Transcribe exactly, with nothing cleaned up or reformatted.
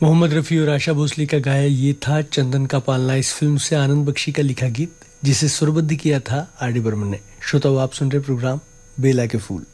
मोहम्मद रफ़ी और आशा भोसले का गाया ये था चंदन का पालना इस फिल्म से आनंद बख्शी का लिखा गीत, जिसे सुरबद्ध किया था आर डी बर्मन ने। श्रोताओ, आप सुन रहे प्रोग्राम बेला के फूल।